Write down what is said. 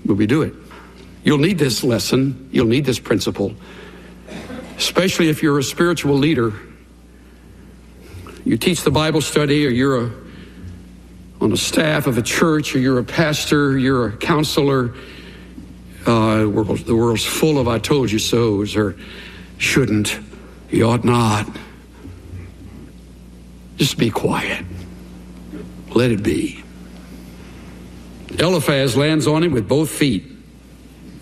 but we do it. You'll need this lesson. You'll need this principle, especially if you're a spiritual leader. You teach the Bible study, or you're on the staff of a church, or you're a pastor, you're a counselor. The world's full of I told you so's, or shouldn't, you ought not. Just be quiet. Let it be. Eliphaz lands on him with both feet.